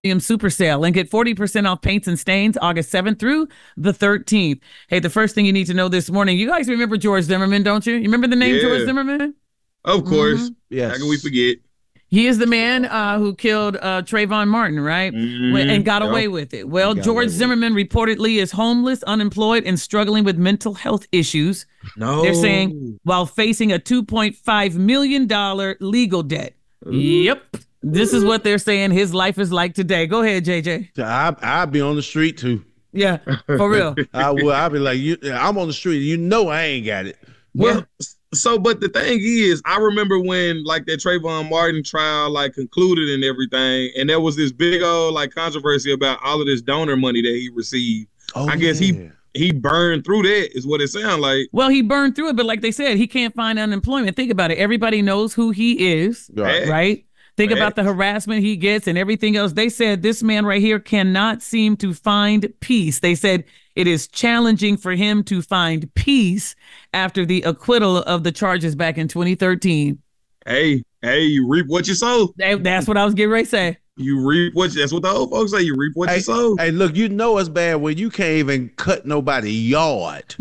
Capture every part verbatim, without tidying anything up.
super sale and get forty percent off paints and stains August seventh through the thirteenth. Hey, the first thing you need to know this morning, you guys remember George Zimmerman, don't you? You remember the name Yeah. George Zimmerman? Of course. Mm-hmm. Yes. How can we forget? He is the man uh, who killed uh, Trayvon Martin, right? Mhm. And got Yep. away with it. Well, Got away George with it. Zimmerman reportedly is homeless, unemployed, and struggling with mental health issues. No. They're saying while facing a two point five million dollars legal debt. Ooh. Yep. This is what they're saying his life is like today. Go ahead, J J. I I'd be on the street too. Yeah, for real. I would. I'd be like, you. I'm on the street. You know, I ain't got it. Well, Yeah. so, but the thing is, I remember when like that Trayvon Martin trial like concluded and everything, and there was this big old like controversy about all of this donor money that he received. Oh, I guess yeah. he he burned through that, is what it sounds like. Well, he burned through it, but like they said, he can't find unemployment. Think about it. Everybody knows who he is, Right. right? Think Right. about the harassment he gets and everything else. They said this man right here cannot seem to find peace. They said it is challenging for him to find peace after the acquittal of the charges back in twenty thirteen. Hey, hey, you reap what you sow. That- That's what I was getting ready to say. You reap what you, that's what the old folks say. You reap what Hey, you sow. hey, look, you know it's bad when you can't even cut nobody's yard.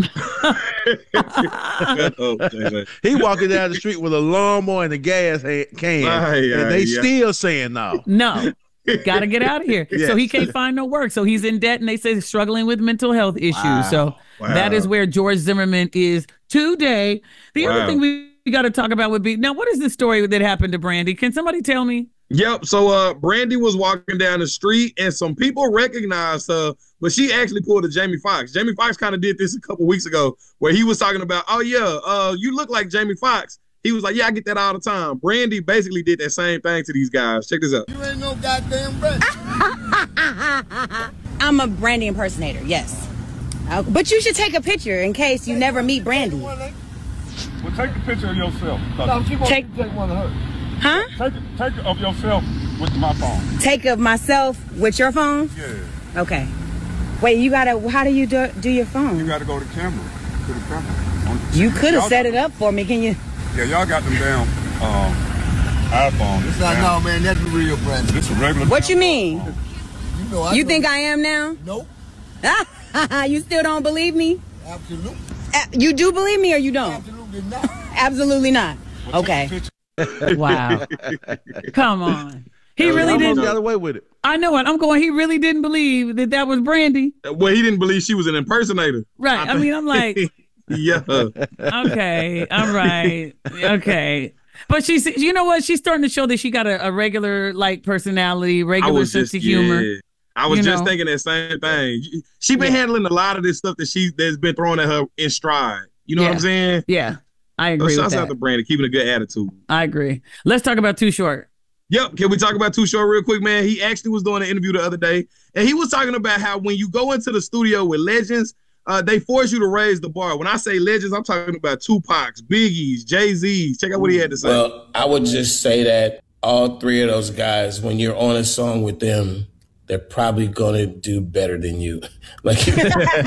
Oh, J J. He walking down the street with a lawnmower and a gas ha- can, Aye, and aye, they yeah. still saying no. No. Got to get out of here. Yes. So he can't find no work. So he's in debt, and they say he's struggling with mental health issues. Wow. So Wow. that is where George Zimmerman is today. The other Wow. thing we, we got to talk about would be, now, what is this story that happened to Brandy? Can somebody tell me? Yep. So uh Brandy was walking down the street and some people recognized her, but she actually pulled a Jamie Foxx. Jamie Foxx kind of did this a couple weeks ago where he was talking about, oh yeah, uh, you look like Jamie Foxx. He was like, yeah, I get that all the time. Brandy basically did that same thing to these guys. Check this out. You ain't no goddamn Brandy. I'm a Brandy impersonator, yes. Uh, but you should take a picture in case you never meet Brandy. Well, take the picture of yourself. no, she wants Take- to take one of her. Huh? Take it, take it of yourself with my phone. Take of myself with your phone? Yeah. Okay. Wait, you gotta, how do you do, do your You phone? got to go to camera. To the camera. On- You could have Y'all set got- it up for me, can you? Yeah, y'all got them damn um, iPhone. This, It's not, no, man, that's the real Brandy. this a regular. What you mean? You know, I You know. think I am now? Nope. You still don't believe me? Absolutely. Uh, You do believe me or you don't? Absolutely not. Absolutely not. Well, take Okay. a picture. Wow. Come on. He really almost didn't. got away with it. I know it. I'm going, he really didn't believe that that was Brandy. Well, he didn't believe she was an impersonator. Right. I mean, I'm like, Yeah. okay, all right, okay. But she's, you know what? She's starting to show that she got a, a regular like personality, I regular was sense just of humor. yeah. I was you just know. thinking that same thing. She been Yeah. handling a lot of this stuff that she that's been thrown at her in stride. You know Yeah. what I'm saying? Yeah, I So agree with shouts out that. to Brandy, keeping a good attitude. I agree. Let's talk about Too Short. Yep. Can we talk about Too Short real quick, man? He actually was doing an interview the other day, and he was talking about how when you go into the studio with legends, uh, they force you to raise the bar. When I say legends, I'm talking about Tupac's, Biggie's, Jay-Z's. Check out what he had to say. Well, I would just say that all three of those guys, when you're on a song with them, they're probably going to do better than you. Like, you're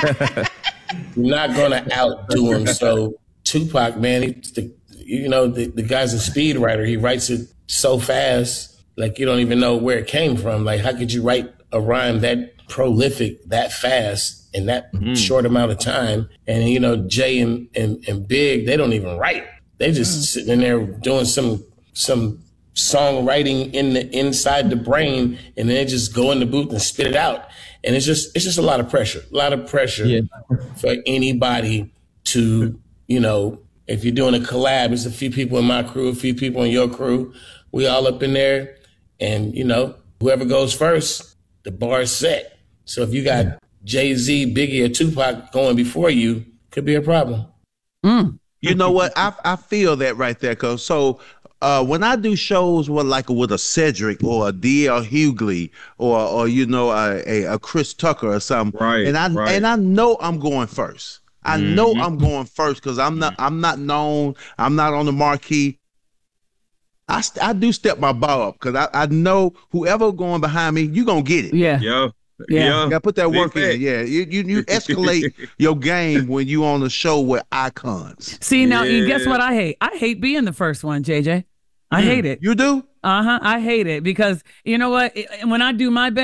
not going to outdo them. So Tupac, man, he's the, you know, the, the guy's a speed writer. He writes it so fast, like you don't even know where it came from. Like, how could you write a rhyme that prolific, that fast, in that Mm-hmm. short amount of time? And, you know, Jay and, and, and Big, they don't even write. They just sitting in there doing some some songwriting in the inside the brain, and then they just go in the booth and spit it out. And it's just it's just a lot of pressure, a lot of pressure Yeah. for anybody to, you know, if you're doing a collab, it's a few people in my crew, a few people in your crew. We all up in there, and, you know, whoever goes first, the bar is set. So if you got Jay-Z, Biggie, or Tupac going before you, could be a problem. Mm. You know what? I I feel that right there, cause so uh, when I do shows with like with a Cedric or a D L Hughley or or you know a, a a Chris Tucker or something, Right, And I right. and I know I'm going first. I know Mhm. I'm going first because I'm not I'm not known. I'm not on the marquee. I, st- I do step my bar up because I, I know whoever going behind me, you gonna get it. Yeah. Yeah. Yeah. You gotta put that Big work in. fact. Yeah, you you, you escalate your game when you on a show with icons. See, now, you guess Yeah. what I hate? I hate being the first one, J J. I hate it. You do? Uh huh. I hate it because you know what? When I do my best.